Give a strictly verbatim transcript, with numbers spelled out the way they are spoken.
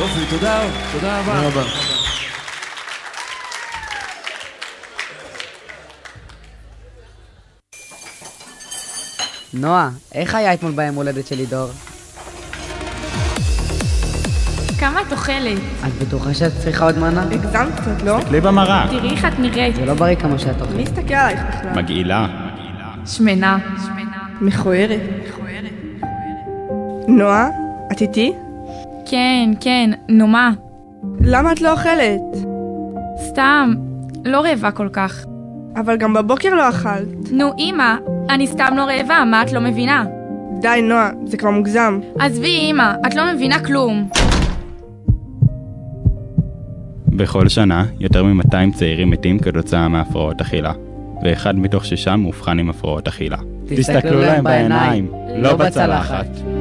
יופי, תודה, תודה רבה. תודה רבה. נועה, איך היה אתמול ביום הולדת שלי דור? כמה את אוכלת? את בטוחה שאת צריכה עוד מנה? הגזמת קצת, לא? תסתכלי במראה. תראי איך את נראית. זה לא בריא כמו שאת אוכלת. מי הסתכל עלייך בכלל? מגעילה. שמנה. מכוערת. נועה, את איתי? כן, כן, נו מה? למה את לא אוכלת? סתם, לא רעבה כל כך. אבל גם בבוקר לא אכלת. נו אמא, אני סתם לא רעבה, מה את לא מבינה? די נועה, זה כבר מוגזם. עזבי אמא, את לא מבינה כלום. בכל שנה, יותר מ-מאתיים צעירים מתים כתוצאה מהפרעות אכילה, ואחד מתוך שישה מאובחן עם הפרעות אכילה. תסתכלו להם בעיניים, לא בצלחת.